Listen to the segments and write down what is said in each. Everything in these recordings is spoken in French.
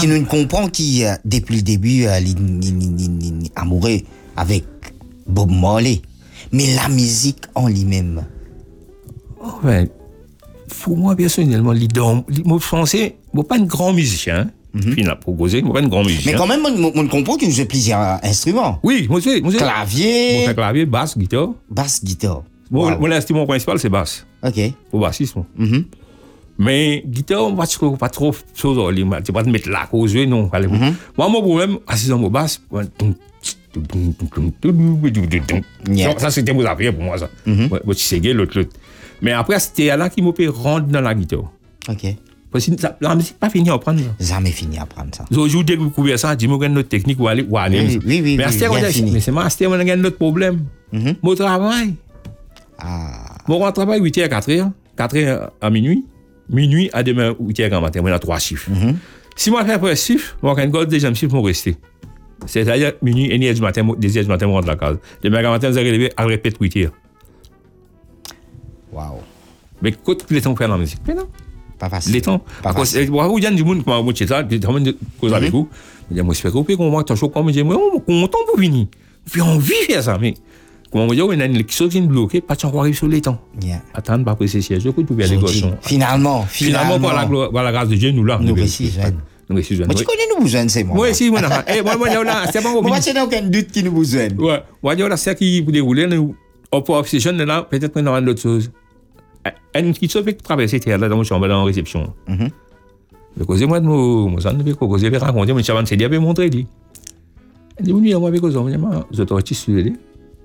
qui nous comprend qui, depuis le début, amoureux avec Bob Marley. Mais la musique en lui-même. Ouais. Pour moi, personnellement, moi, français, moi, pas un grand musicien. Puis, a proposé, moi, pas un grand musicien. Mais quand même, on comprend qu'il joue plusieurs instruments. Oui, moi, c'est. Clavier. Moi, clavier, basse, guitare. Basse, guitare. Mon instrument principal, c'est basse. OK. Au bassisme. Mais guitare, on va pas trop chose, tu vas te mettre là, aux yeux, non. Moi, mon problème, assis dans mon basse, ça, c'était mon affaire pour moi, ça. Moi, tu sais, l'autre. Mais après, c'était là qui m'a fait rentrer dans la guitare. OK. Parce que la musique pas fini à apprendre. Jamais fini à apprendre ça. Aujourd'hui, dès que vous découvrez ça, dis-moi qu'il y a une autre technique ou aller. Oui. Mais c'est master, on a un autre problème. Mon travail. Mon travail, 8h à 4h, 4h à minuit, minuit à demain, 8h à matin. On a 3 chiffres. Si moi, je fais un chiffre, moi, quand je deuxième chiffre, je vais rester. C'est-à-dire, minuit, 1h du matin, 2h du matin, je rentre de la case. Demain matin, je vais relever, je répète 8h. Waouh. Mais quand les temps faire la musique? Mais non. Pas facile. Les temps. Parce que, il y a du monde qui m'a dit ça, qui est cause avec vous. Je dis, moi, je fais couper, comment tu as chaud, comme je dis, moi, on est content pour venir. Puis, on vit faire ça, mais. Comment on dit, il y a une chose qui est bloquée, pas de arrive sur les temps. Attendre, pas presser siège, je peux tout bien les gosses. Finalement, par la grâce de Dieu, nous là. Nous réussis, jeunes. Mais tu connais nous besoin, c'est moi. Moi aussi, moi, c'est pas moi, je n'ai aucun doute qui nous besoin. Ouais, moi, là, c'est qui vous déroulez, on peut obsession là, peut-être qu'on aura d'autres choses. Un qui se fait traverser terre là dans mon chambre, dans la réception. Mais causez-moi de mon sang, mais causez, vais raconter, mais chavan, c'est dit, avait montré, dit. Elle dit, oui, moi, avec eux, je t'aurais tissu, dit.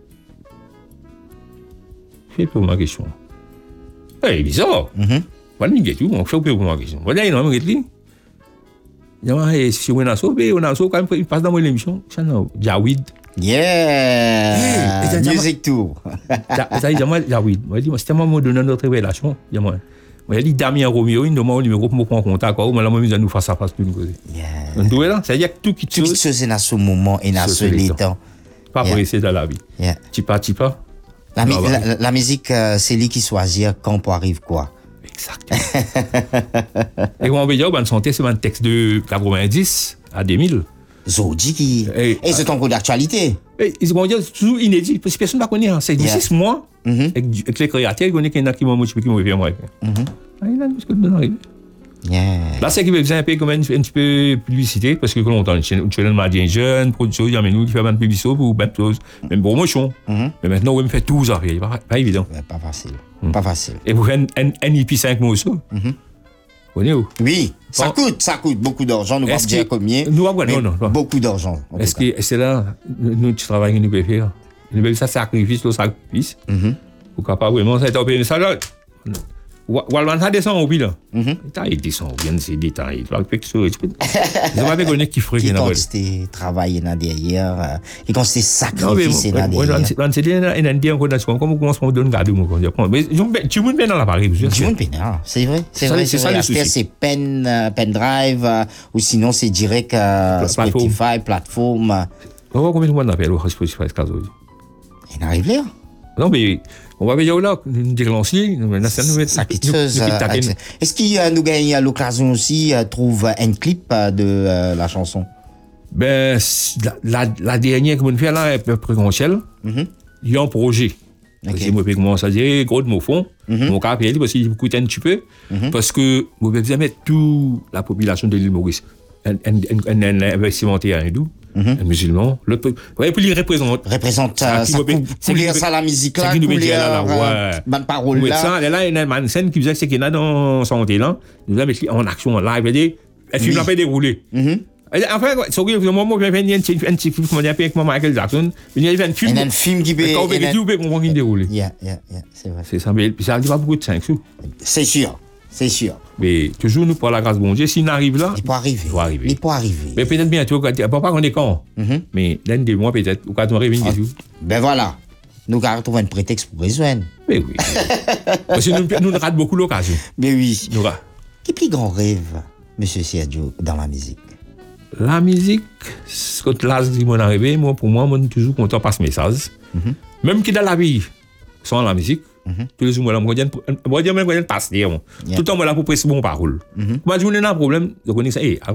Fais pour ma question. Eh, bizarre. Voilà, il y a tout, on fait pour ma question. Voilà, il y a un petit. Si on a sauvé, quand même, il passe dans mon émission. Ça, non, Jawid. Yeah! Music Tour. Ça, il y a moi, Jawid. Moi, je dis, c'était moi, donner notre révélation. Il y a moi. Moi, il dit, Damien Romeo, il demande au numéro pour me prendre contact. Moi, là, moi, je nous face à face, d'une cause. Donc, vous là, c'est-à-dire que tout qui tue. Tout qui se dans ce moment et dans ce temps. Pas pressé dans la vie. Tipa. La musique, c'est lui qui choisit quand pour arrive quoi. Exactement. Et comment on veut dire, bonne santé, c'est un texte de 90 à 2000. Zodi qui. Et c'est un coup d'actualité. Ils vont dire toujours inédit, parce que personne ne connaît. C'est 6 mois. Avec les créateurs, il y a qui m'ont motivé, qui m'ont fait moi. Il a ce que nous arrive. Là, c'est qu'il veut un peu comme un petit peu publicité, parce que longtemps, le channel m'a dit jeune, production, il y a nous qui fait une publicité pour même chose, même promotion. Mais maintenant, on me fait tout ça, pas évident. Pas facile. Pas facile. Et vous faites un IP5 morceaux. Oui, ça coûte beaucoup d'argent. Nous ne pouvons pas dire combien. Non. Beaucoup d'argent. Est-ce que c'est là, nous, tu travailles, nous pouvons faire. Nous pouvons faire sacrifice, le sacrifice. Pour capable vraiment, ça est ça là. Walman, ça descend au bilan. Il descend au bien, c'est détaillé. Il va faire quelque chose. Ils ont pas connu qui ferait. Qui constate travailler là derrière. Qui constate sacrificer là derrière. C'est un indien qu'on a souvent. Comment on commence à me donner garde, mais tu me mets dans l'appareil. Tu me mets, c'est vrai. C'est ça. C'est pen drive, ou sinon c'est direct Spotify, plateforme. On va combien de mois d'appel au Spotify, ce cas là? Il arrive là. Non, mais on va veiller là, nous déclencher. Est-ce qu'il nous gagne l'occasion aussi de trouver un clip de la chanson? Ben, la dernière que vous faites là, est préconcielle. Il y a un projet. Si moi, je commence à dire, gros de mon fond, mon cas, parce qu'il coûte un petit peu, parce que vous devez mettre toute la population de l'île Maurice. Un investissement hindou. Un musulman. Ouais, puis il représente ça, couleur ça la musique là, couleur bonne parole là. Là, il y a une scène qui faisait ce qu'il y a dans santé là. Nous avons mis en action en live. Le film n'a pas déroulé. Enfin, c'est au moment où il y a un petit film comme avec Michael Jackson. Il y a un film qui peut comprendre qu'il déroule. C'est vrai. C'est ça, mais ça ne dit pas beaucoup de 5 sous. C'est sûr. C'est sûr. Mais toujours, nous, par la grâce de bon Dieu, s'il arrive là, il peut arriver. Mais peut-être bientôt, pas qu'on est quand. Mais l'un des mois, peut-être, ou quand on arrive, ben voilà. Nous allons trouver un prétexte pour rejoindre. Mais oui. Parce que nous ratons beaucoup l'occasion. Mais oui. Quel est le plus grand rêve, M. Sergio, dans la musique? La musique, quand l'âge qui m'est arrivé, moi, pour moi, je suis toujours content par ce message. Même qui dans la vie, sans la musique, tous les jours, moi, je passe. Tout le temps, moi, là, pour presser mon parole. Moi, je n'ai pas de problème de connaître ça.